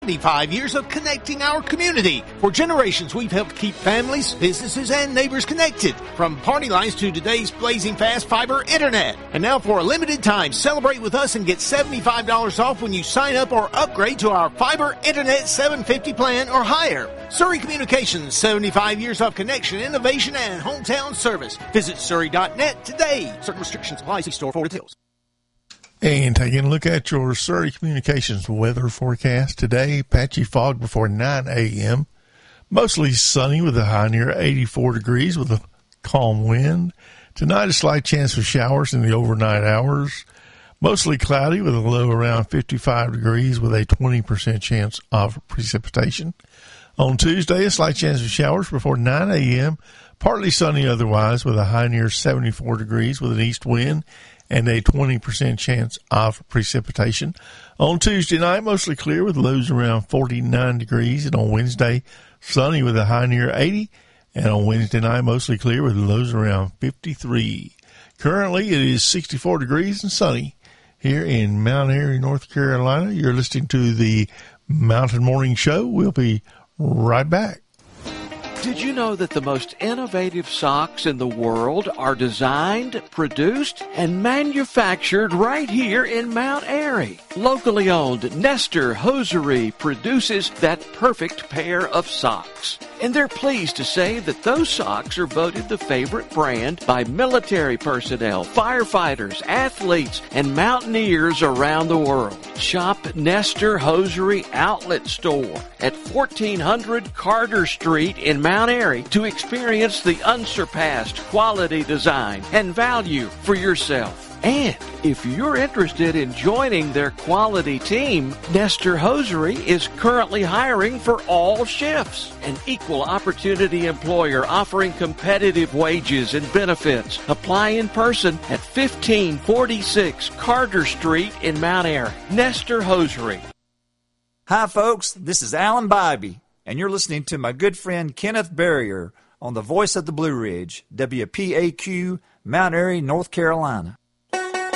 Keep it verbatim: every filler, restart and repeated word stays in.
seventy-five years of connecting our community. For generations, we've helped keep families, businesses, and neighbors connected. From party lines to today's blazing fast fiber internet. And now for a limited time, celebrate with us and get seventy-five dollars off when you sign up or upgrade to our fiber internet seven fifty plan or higher. Surrey Communications, seventy-five years of connection, innovation, and hometown service. Visit surrey dot net today. Certain restrictions apply. See store for details. And taking a look at your Surrey Communications weather forecast today, patchy fog before nine a.m., mostly sunny with a high near eighty-four degrees with a calm wind. Tonight, a slight chance of showers in the overnight hours, mostly cloudy with a low around fifty-five degrees with a twenty percent chance of precipitation. On Tuesday, a slight chance of showers before nine a.m., partly sunny otherwise with a high near seventy-four degrees with an east wind and a twenty percent chance of precipitation. On Tuesday night, mostly clear with lows around forty-nine degrees. And on Wednesday, sunny with a high near eighty. And on Wednesday night, mostly clear with lows around fifty-three. Currently, it is sixty-four degrees and sunny here in Mount Airy, North Carolina. You're listening to the Mountain Morning Show. We'll be right back. Did you know that the most innovative socks in the world are designed, produced, and manufactured right here in Mount Airy? Locally owned Nestor Hosiery produces that perfect pair of socks. And they're pleased to say that those socks are voted the favorite brand by military personnel, firefighters, athletes, and mountaineers around the world. Shop Nestor Hosiery Outlet Store at fourteen hundred Carter Street in Mount Airy to experience the unsurpassed quality, design, and value for yourself. And if you're interested in joining their quality team, Nestor Hosiery is currently hiring for all shifts. An equal opportunity employer offering competitive wages and benefits. Apply in person at fifteen forty-six Carter Street in Mount Airy. Nestor Hosiery. Hi, folks. This is Alan Bybee, and you're listening to my good friend Kenneth Barrier on the Voice of the Blue Ridge, W P A Q, Mount Airy, North Carolina.